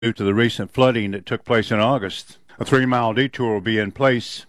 due to the recent flooding that took place in August. A 3-mile detour will be in place.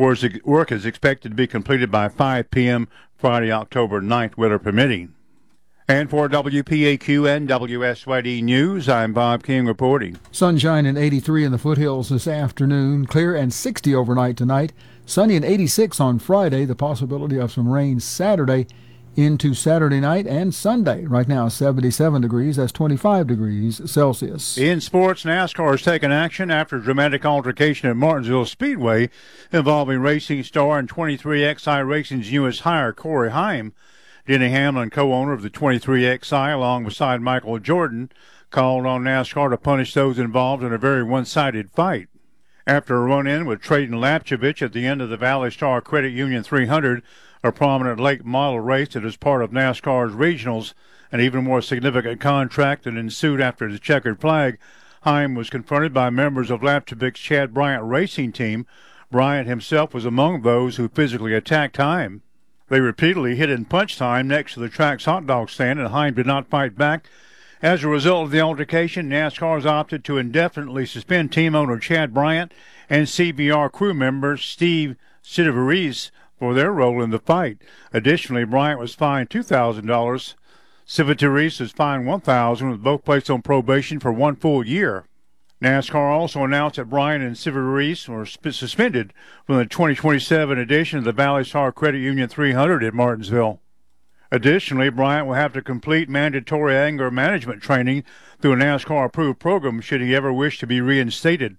Work is expected to be completed by 5 p.m. Friday, October 9th, weather permitting. And for WPAQ and WSYD News, I'm Bob King reporting. Sunshine and 83 in the foothills this afternoon. Clear and 60 overnight tonight. Sunny and 86 on Friday. The possibility of some rain Saturday into Saturday night and Sunday. Right now, 77 degrees. That's 25 degrees Celsius. In sports, NASCAR has taken action after a dramatic altercation at Martinsville Speedway involving Racing Star and 23XI Racing's newest hire, Corey Heim. Denny Hamlin, co-owner of the 23XI, alongside Michael Jordan, called on NASCAR to punish those involved in a very one-sided fight. After a run-in with Trayton Lapchevich at the end of the Valley Star Credit Union 300, a prominent late model race that is part of NASCAR's regionals, an even more significant contract that ensued after the checkered flag, Heim was confronted by members of Lapchevich's Chad Bryant racing team. Bryant himself was among those who physically attacked Heim. They repeatedly hit and punched Heim next to the track's hot dog stand, and Heim did not fight back. As a result of the altercation, NASCAR has opted to indefinitely suspend team owner Chad Bryant and CBR crew member Steve Citivariz for their role in the fight. Additionally, Bryant was fined $2,000. Citivariz was fined $1,000, with both placed on probation for 1 full year. NASCAR also announced that Bryant and Citivariz were suspended from the 2027 edition of the Valley Star Credit Union 300 at Martinsville. Additionally, Bryant will have to complete mandatory anger management training through a NASCAR-approved program should he ever wish to be reinstated.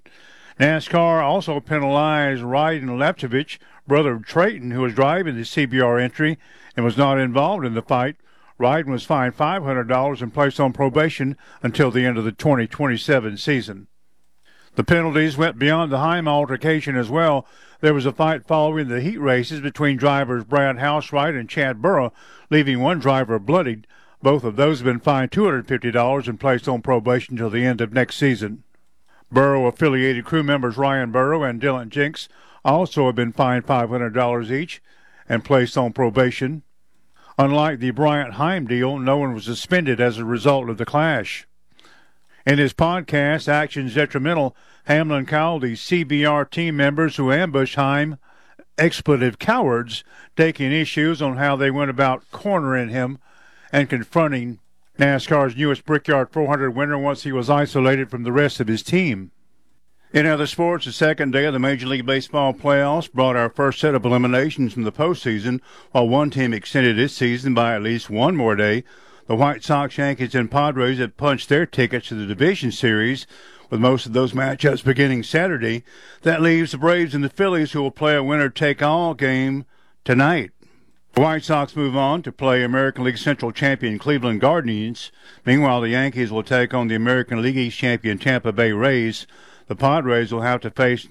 NASCAR also penalized Ryan Lapchevich, brother of Trayton, who was driving the CBR entry and was not involved in the fight. Ryden was fined $500 and placed on probation until the end of the 2027 season. The penalties went beyond the Heim altercation as well. There was a fight following the heat races between drivers Brad Housewright and Chad Burrow, leaving one driver bloodied. Both of those have been fined $250 and placed on probation until the end of next season. Burrow-affiliated crew members Ryan Burrow and Dylan Jenks also have been fined $500 each and placed on probation. Unlike the Bryant-Heim deal, no one was suspended as a result of the clash. In his podcast, Actions Detrimental, Hamlin called the CBR team members who ambushed Heim expletive cowards, taking issues on how they went about cornering him and confronting NASCAR's newest Brickyard 400 winner once he was isolated from the rest of his team. In other sports, the second day of the Major League Baseball playoffs brought our first set of eliminations from the postseason, while one team extended its season by at least one more day. The White Sox, Yankees, and Padres have punched their tickets to the division series, with most of those matchups beginning Saturday. That leaves the Braves and the Phillies, who will play a winner-take-all game tonight. The White Sox move on to play American League Central champion Cleveland Guardians. Meanwhile, the Yankees will take on the American League East champion Tampa Bay Rays. The Padres will have to face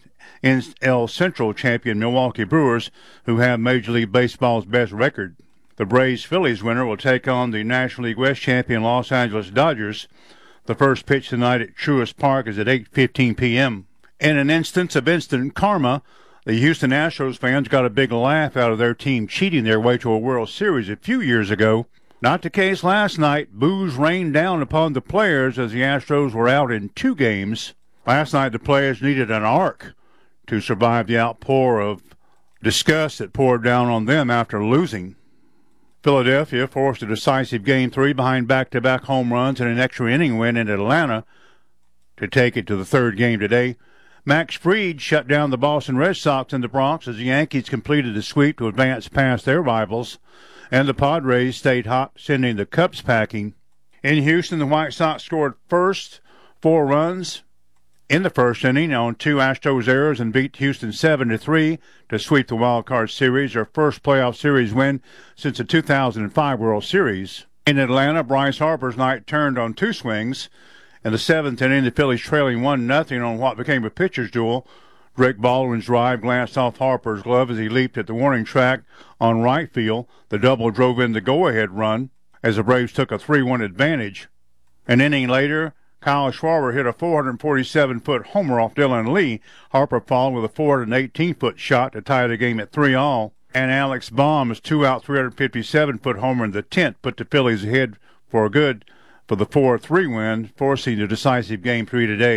NL Central champion Milwaukee Brewers, who have Major League Baseball's best record. The Braves-Phillies winner will take on the National League West champion Los Angeles Dodgers. The first pitch tonight at Truist Park is at 8:15 p.m. In an instance of instant karma, the Houston Astros fans got a big laugh out of their team cheating their way to a World Series a few years ago. Not the case last night. Boos rained down upon the players as the Astros were out in 2 games. Last night, the players needed an ark to survive the outpour of disgust that poured down on them after losing. Philadelphia forced a decisive Game 3 behind back-to-back home runs and an extra inning win in Atlanta to take it to the third game today. Max Fried shut down the Boston Red Sox in the Bronx as the Yankees completed the sweep to advance past their rivals, and the Padres stayed hot, sending the Cubs packing. In Houston, the White Sox scored first 4 runs in the first inning on 2 Astros errors and beat Houston 7-3 to sweep the Wild Card Series, their first playoff series win since the 2005 World Series. In Atlanta, Bryce Harper's night turned on 2 swings. In the 7th inning, the Phillies trailing 1-0 on what became a pitcher's duel. Drake Baldwin's drive glanced off Harper's glove as he leaped at the warning track on right field. The double drove in the go-ahead run as the Braves took a 3-1 advantage. An inning later, Kyle Schwarber hit a 447-foot homer off Dylan Lee. Harper followed with a 418-foot shot to tie the game at 3-all. And Alex Baum's 2-out 357-foot homer in the 10th put the Phillies ahead for a good for the 4-3 win, forcing the decisive Game 3 today.